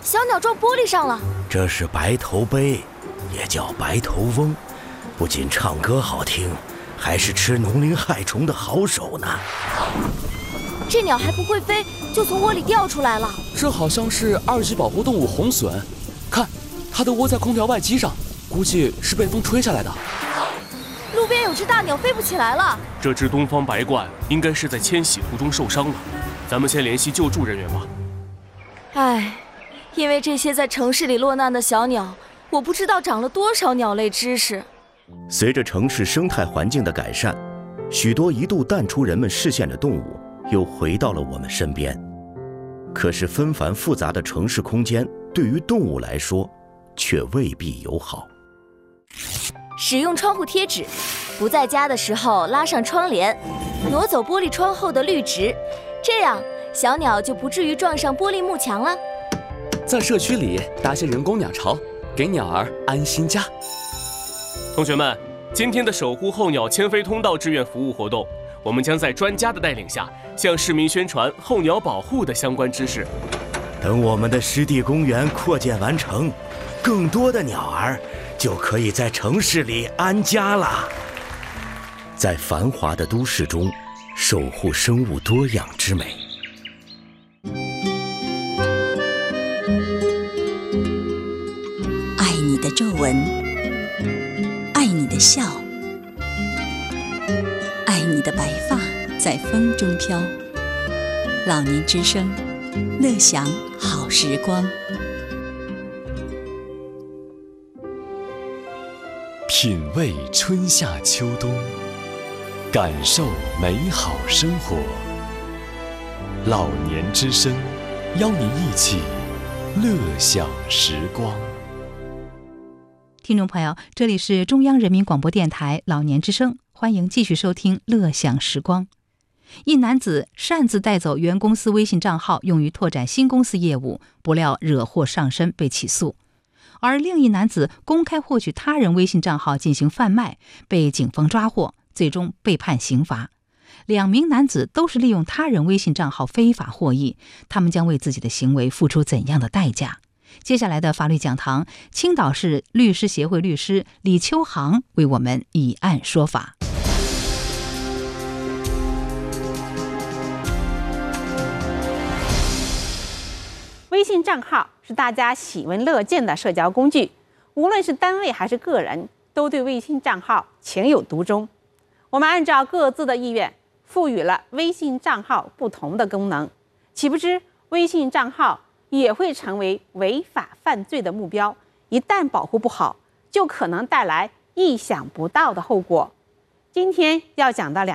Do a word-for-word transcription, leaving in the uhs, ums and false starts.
小鸟撞玻璃上了。 这是白头鹎，也叫白头翁，不仅唱歌好听，还是吃农林害虫的好手呢。 这鸟还不会飞，就从窝里掉出来了。 这好像是二级保护动物红隼，看，它都窝在空调外机上，估计是被风吹下来的。 路边有只大鸟飞不起来了。 这只东方白鹳应该是在迁徙途中受伤了，咱们先联系救助人员吧。 唉，因为这些在城市里落难的小鸟，我不知道长了多少鸟类知识。 随着城市生态环境的改善，许多一度淡出人们视线的动物又回到了我们身边。可是纷繁复杂的城市空间对于动物来说却未必友好。 使用窗户贴纸，不在家的时候拉上窗帘，挪走玻璃窗后的绿植，这样小鸟就不至于撞上玻璃幕墙了。 在社区里搭些人工鸟巢，给鸟儿安心家。 同学们，今天的守护候鸟迁飞通道志愿服务活动，我们将在专家的带领下，向市民宣传候鸟保护的相关知识。 等我们的湿地公园扩建完成，更多的鸟儿就可以在城市里安家了。在繁华的都市中，守护生物多样之美。 爱你的皱纹，爱你的笑，爱你的白发在风中飘。老年之声，乐享好时光。 品味春夏秋冬，感受美好生活。老年之声，邀您一起乐享时光。 听众朋友，这里是中央人民广播电台老年之声，欢迎继续收听乐享时光。一男子擅自带走原公司微信账号用于拓展新公司业务，不料惹祸上身被起诉。而另一男子公开获取他人微信账号进行贩卖，被警方抓获，最终被判刑罚。两名男子都是利用他人微信账号非法获益，他们将为自己的行为付出怎样的代价？接下来的法律讲堂，青岛市律师协会律师李秋航为我们以案说法。 微信账号是大家喜闻乐见的社交工具，无论是单位还是个人，都对微信账号情有独钟。我们按照各自的意愿，赋予了微信账号不同的功能，岂不知微信账号也会成为违法犯罪的目标，一旦保护不好，就可能带来意想不到的后果。今天要讲到两